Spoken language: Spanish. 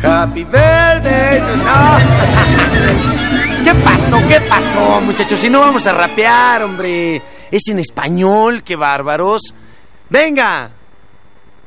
Happy birthday. No. ¿Qué pasó, muchachos? Si no vamos a rapear, hombre. Es en español, qué bárbaros. ¡Venga!